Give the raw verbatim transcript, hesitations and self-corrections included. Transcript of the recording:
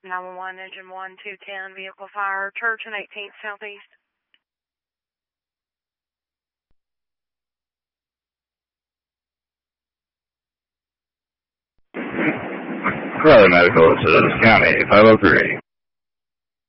nine one one, engine one two ten, vehicle fire, Church and eighteenth Southeast. Raleigh Medical, County, five oh three.